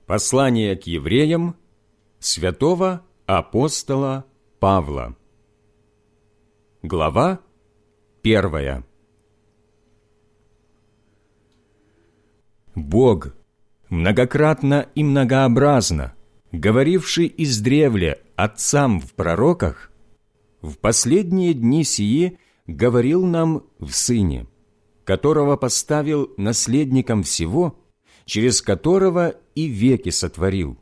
Послание к евреям святого апостола Павла. Глава 1. Бог, многократно и многообразно говоривший издревле отцам в пророках, в последние дни сии говорил нам в Сыне, которого поставил наследником всего, через которого и веки сотворил.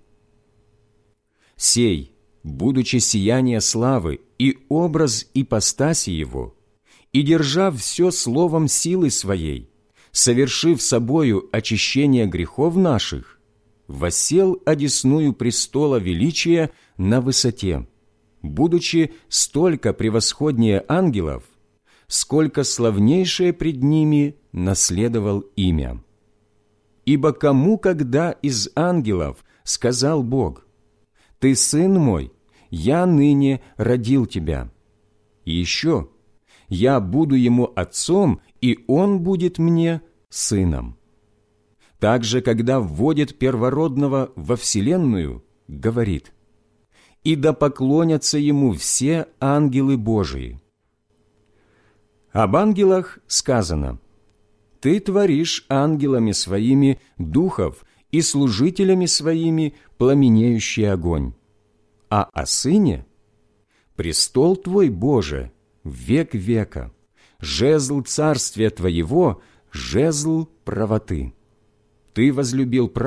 Сей, будучи сияние славы и образ ипостаси Его, и держа все словом силы Своей, совершив собою очищение грехов наших, воссел одесную престола величия на высоте, будучи столько превосходнее ангелов, сколько славнейшее пред ними наследовал имя. Ибо кому когда из ангелов сказал Бог: «Ты сын мой, я ныне родил тебя», и еще: «Я буду ему отцом, и он будет мне сыном». Также, когда вводит первородного во вселенную, говорит: «И да поклонятся ему все ангелы Божии». Об ангелах сказано: «Ты творишь ангелами своими духов и служителями своими пламенеющий огонь». А о Сыне: «Престол Твой, Боже, в век века, жезл царствия Твоего, жезл правоты. Ты возлюбил